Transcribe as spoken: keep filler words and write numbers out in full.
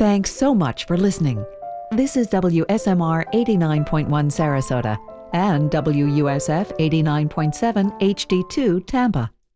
Thanks so much for listening. This is W S M R eighty-nine point one Sarasota and W U S F eighty-nine point seven H D two Tampa.